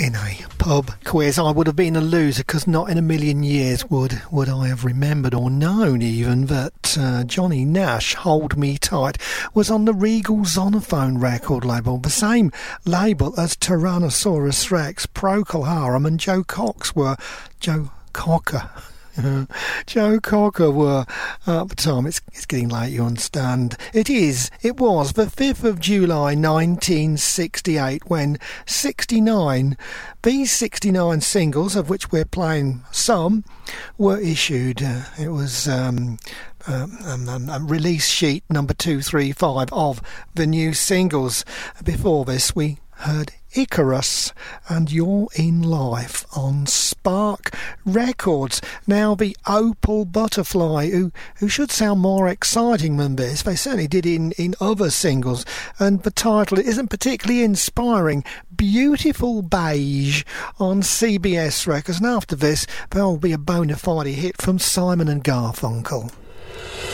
in a pub quiz, I would have been a loser, because not in a million years would I have remembered or known even that Johnny Nash, Hold Me Tight, was on the Regal Zonophone record label, the same label as Tyrannosaurus Rex, Procol Harum and Joe Cocker were at the time. It's getting late, you understand. It was the 5th of July 1968 when these 69 singles, of which we're playing some, were issued. It was release sheet number 235 of the new singles. Before this, we heard Icarus and You're in Life on Spark Records. Now the Opal Butterfly, who should sound more exciting than this. They certainly did in other singles, and the title isn't particularly inspiring. Beautiful Beige on CBS Records, and after this there'll be a bona fide hit from Simon and Garfunkel.